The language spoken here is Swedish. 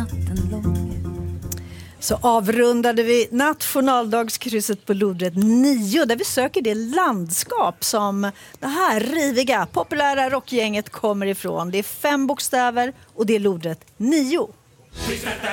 natten lång. Så avrundade vi nationaldagskrysset på lodrätt 9 där vi söker det landskap som det här riviga, populära rockgänget kommer ifrån. Det är 5 bokstäver och det är lodrätt 9.